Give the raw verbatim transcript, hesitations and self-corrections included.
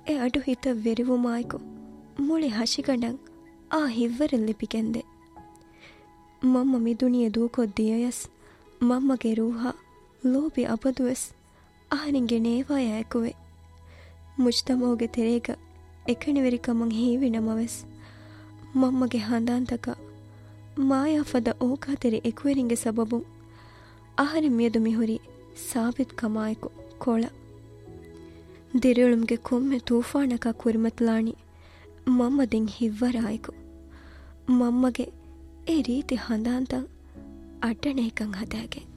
A ಅಡು ಹಿತ ವೆರಿವುಮಾಯ್ಕು ಮುಳಿ ಹಶಿಗಂಡಂ ಆ ಹಿವ್ವರೆನ್ ಲಿಪಿಗೆಂದೆ ಮಮ್ಮ ಮಿದುನಿಯ ದೂಕೊದ್ದಿಯಯಸ್ ಮಮ್ಮಗೆ ರೂಹ ಲೋಬಿ ಅಬದುವೆಸ್ ಆಹನಿಂಗೆ ನೇವಾಯ ಎಕುವೆ ಮುಜ್ತಮೋಗೆ ತೆರೇಗ ಎಕಣಿವೆರಿಕಮಂ ಹೀವಿ ನಮವೆಸ್ ಮಮ್ಮಗೆ ಹಂದಾಂತಕ ಮಾಯಾಫದ ಓಕಾತೆರಿ ಎಕುವೆರಿಂಗೆ ಸಬಬು ಆಹನೆ ಮಿಯದು ಮಿಹುರಿ ಸಾಬಿತ್ ಕಮಾಯಕು ಕೊಳ ದಿರುಳುಮ್ಗೆ ಕೊಮ್ಮೆ ತೂಫಾನಕ ಕುರಿಮತ್ಲಾಣಿ ಮಮ್ಮದಿಂ ಹಿವ್ವರಾಯಕು ಮಮ್ಮಗೆ ಎ ರೀತಿ ಹಂದಾಂತ ಅಡ್ಡನೇಕಂ ಹದಾಗೆ